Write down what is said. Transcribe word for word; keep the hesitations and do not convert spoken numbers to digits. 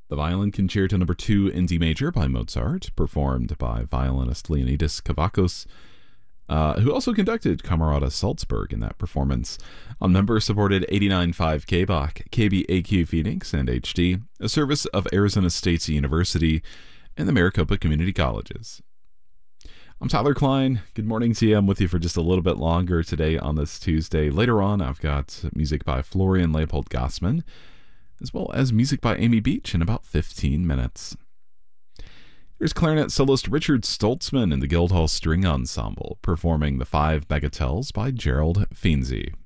The Violin Concerto Number two in D major by Mozart, performed by violinist Leonidas Kavakos, uh, who also conducted Camerata Salzburg in that performance, on member-supported eighty-nine point five K B A C, K B A Q Phoenix, and H D, a service of Arizona State University and the Maricopa Community Colleges. I'm Tyler Klein. Good morning to you. I'm with you for just a little bit longer today on this Tuesday. Later on, I've got music by Florian Leopold Gossman, as well as music by Amy Beach in about fifteen minutes. Here's clarinet soloist Richard Stoltzman and the Guildhall String Ensemble performing the Five Bagatelles by Gerald Finzi.